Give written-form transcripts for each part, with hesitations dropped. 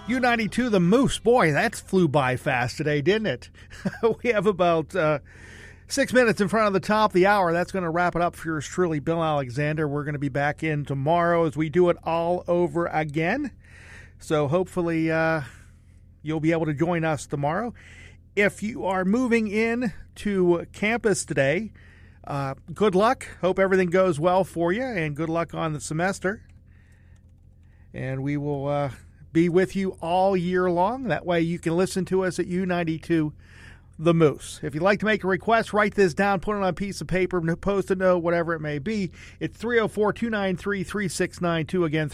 U92, the Moose. Boy, that flew by fast today, didn't it? We have about 6 minutes in front of the top of the hour. That's going to wrap it up for yours truly, Bill Alexander. We're going to be back in tomorrow as we do it all over again. So hopefully you'll be able to join us tomorrow. If you are moving in to campus today, good luck. Hope everything goes well for you, and good luck on the semester. And we will be with you all year long. That way you can listen to us at U92 The Moose. If you'd like to make a request, write this down, put it on a piece of paper, post a note, whatever it may be. It's 304-293-3692. Again,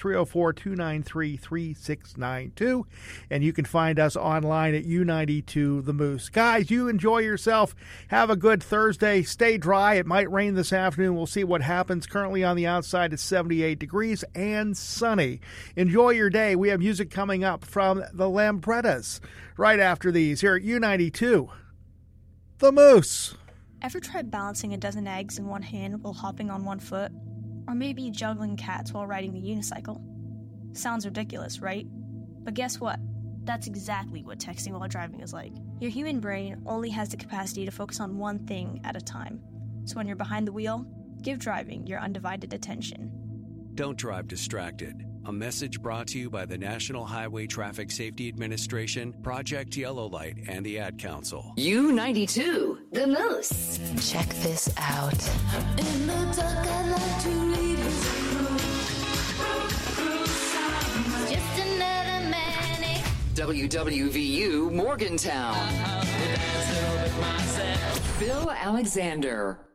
304-293-3692. And you can find us online at U92 The Moose. Guys, you enjoy yourself. Have a good Thursday. Stay dry. It might rain this afternoon. We'll see what happens. Currently on the outside, it's 78 degrees and sunny. Enjoy your day. We have music coming up from the Lambrettas right after these here at U92 The Moose. Ever tried balancing a dozen eggs in one hand while hopping on one foot? Or maybe juggling cats while riding the unicycle? Sounds ridiculous, right? But guess what? That's exactly what texting while driving is like. Your human brain only has the capacity to focus on one thing at a time. So when you're behind the wheel, give driving your undivided attention. Don't drive distracted. A message brought to you by the National Highway Traffic Safety Administration, Project Yellow Light, and the Ad Council. U92, The Moose. Check this out. In the dark, I like to read his just another manic. WWVU Morgantown. Bill Alexander.